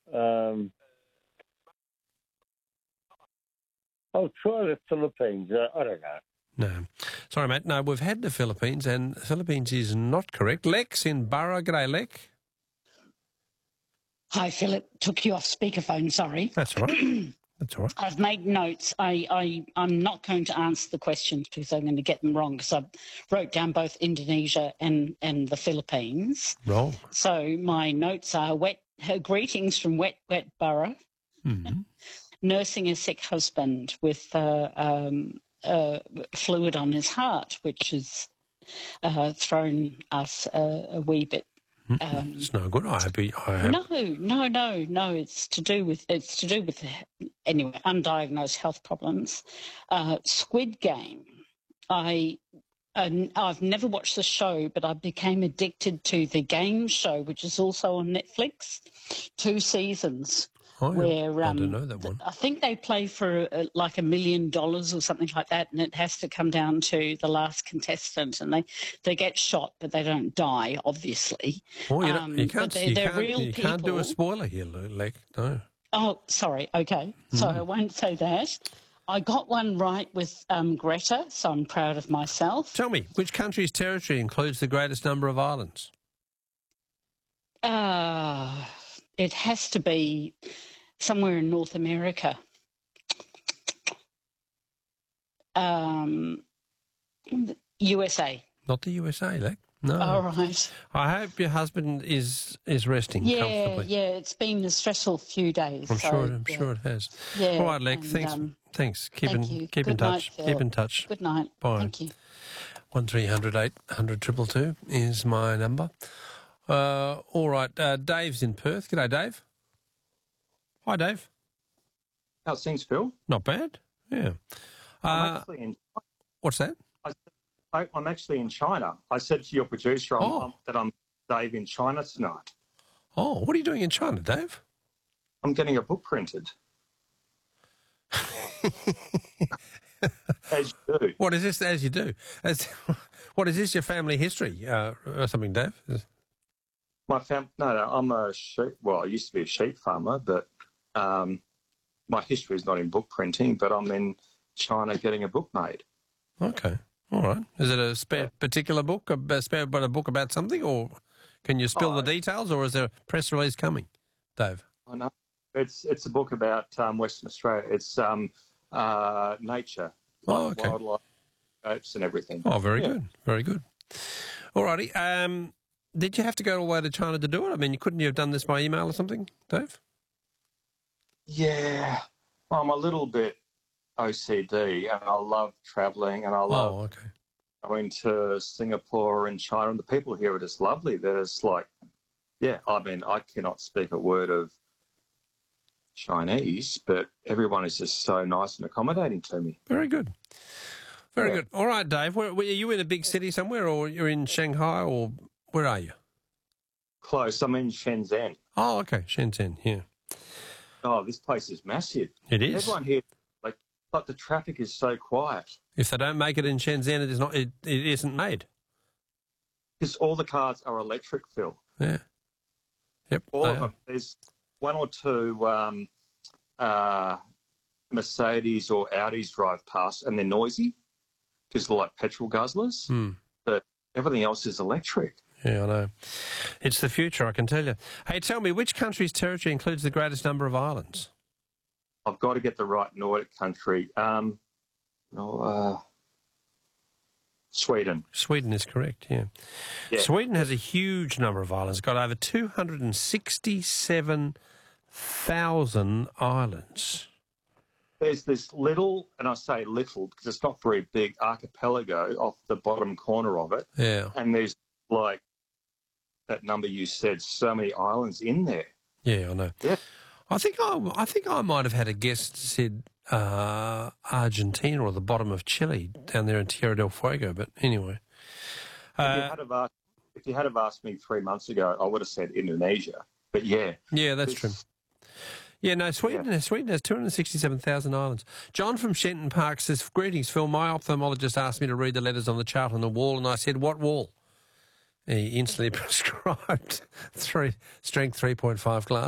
I'll try the Philippines. I don't know. No. Sorry, mate. No, we've had the Philippines, and the Philippines is not correct. Lex in Borough. G'day, Lex. Hi, Philip. Took you off speakerphone, sorry. That's all right. That's all right. I've made notes. I'm not going to answer the questions because I'm going to get them wrong because I wrote down both Indonesia and the Philippines. Wrong. So my notes are greetings from wet Borough. Mm-hmm. Nursing a sick husband with fluid on his heart, which has thrown us a wee bit. It's no good. I hope. No. It's to do with anyway undiagnosed health problems. Squid Game. I've never watched the show, but I became addicted to the game show, which is also on Netflix. 2 seasons. Oh, yeah. Where I don't know that one. I think they play for like $1 million or something like that, and it has to come down to the last contestant, and they get shot, but they don't die, obviously. Oh, you can't do a spoiler here, Lex. No. Oh, sorry. Okay, so I won't say that. I got one right with Greta, so I'm proud of myself. Tell me, which country's territory includes the greatest number of islands? It has to be somewhere in North America. USA. Not the USA, Lex. No. All right. I hope your husband is resting comfortably. Yeah, it's been a stressful few days. I'm sure it has. Yeah. All right, Lex, thanks. Keep in touch. Night, keep in touch. Good night. Bye. Thank you. 1300 800 222 is my number. All right, Dave's in Perth. G'day, Dave. Hi, Dave. How's things, Phil? Not bad. Yeah. I'm actually in. What's that? I'm actually in China. I said to your producer that I'm Dave in China tonight. Oh, what are you doing in China, Dave? I'm getting a book printed. As you do. What is this? As you do. What is this? Your family history or something, Dave? No, I'm a sheep. Well, I used to be a sheep farmer, but my history is not in book printing. But I'm in China getting a book made. Okay, all right. Is it a particular book, a book about something, or can you spill the details, or is there a press release coming, Dave? I know it's a book about Western Australia. It's nature, wildlife, and everything. Oh, very good, very good. All righty. Did you have to go all the way to China to do it? I mean, couldn't you have done this by email or something, Dave? Yeah, I'm a little bit OCD, and I love travelling, and I love going to Singapore and China, and the people here are just lovely. They're just like, I mean, I cannot speak a word of Chinese, but everyone is just so nice and accommodating to me. Very good. Very good. All right, Dave, are you in a big city somewhere, or you're in Shanghai, or where are you? Close. I'm in Shenzhen. Oh, okay. Shenzhen, yeah. Oh, this place is massive. It is. Everyone here, but the traffic is so quiet. If they don't make it in Shenzhen, it is not. It isn't made. Because all the cars are electric, Phil. Yeah. Yep. All of them. There's one or two Mercedes or Audis drive past, and they're noisy because they're like petrol guzzlers. But everything else is electric. Yeah, I know. It's the future, I can tell you. Hey, tell me, which country's territory includes the greatest number of islands? I've got to get the right Nordic country. Sweden. Sweden is correct, yeah. Sweden has a huge number of islands. It's got over 267,000 islands. There's this little, and I say little because it's not very big, archipelago off the bottom corner of it. Yeah. And there's like that number you said, so many islands in there. Yeah, I know. Yeah. I think I might have had a guest said Argentina or the bottom of Chile down there in Tierra del Fuego, but anyway. If you had have asked me 3 months ago, I would have said Indonesia. But yeah. Yeah, that's true. Yeah, no, Sweden has 267,000 islands. John from Shenton Park says, greetings, Phil. My ophthalmologist asked me to read the letters on the chart on the wall, and I said, what wall? He instantly prescribed strength 3.5 glass.